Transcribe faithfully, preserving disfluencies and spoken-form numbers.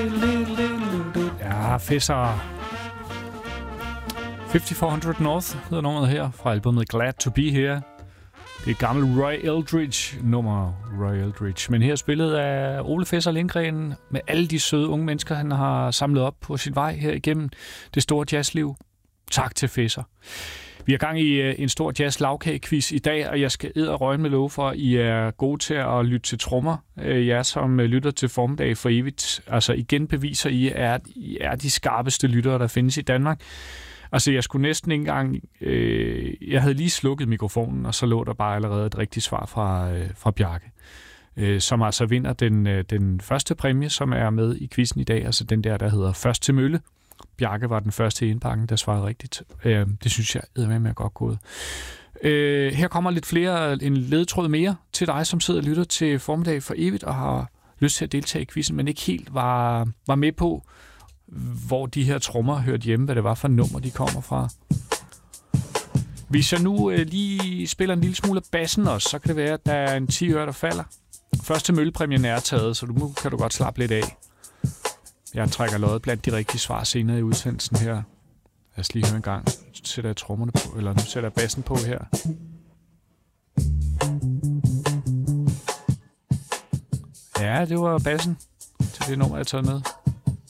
Ja, Fisser. fifty-four hundred North hedder nummeret her fra albumet Glad to Be Here. Det er et gammelt Roy Eldridge-nummer, Roy Eldridge. Men her spillet af Ole Fesser Lindgren med alle de søde unge mennesker, han har samlet op på sin vej her igennem det store jazzliv. Tak til Fesser. Vi er gang i en stor jazz-lavkage-quiz i dag, og jeg skal edderrøgne med love for, at I er gode til at lytte til trommer. Jeg som lytter til Formiddag for evigt. Altså igen beviser I, at I er de skarpeste lyttere, der findes i Danmark. Altså, jeg skulle næsten ikke engang... Øh, jeg havde lige slukket mikrofonen, og så lå der bare allerede et rigtigt svar fra, øh, fra Bjarke, øh, som altså vinder den, øh, den første præmie, som er med i quizzen i dag, altså den der, der hedder Først til Mølle. Bjarke var den første i indpakken, der svarede rigtigt. Øh, det synes jeg er med med godt gået. Øh, her kommer lidt flere, en ledetråd mere til dig, som sidder og lytter til Formiddag for evigt, og har lyst til at deltage i quizzen, men ikke helt var, var med på, hvor de her trommer hørte hjemme, hvad det var for nummer, de kommer fra. Hvis jeg nu øh, lige spiller en lille smule af bassen også, så kan det være, at der er en ti øre, der falder. Første møllepræmien er taget, så nu kan du godt slappe lidt af. Jeg trækker loddet blandt de rigtige svar senere i udsendelsen her. Lad os lige høre en gang. Nu sætter jeg trommerne på, eller nu sætter jeg bassen på her. Ja, det var bassen til det nummer, jeg tager med.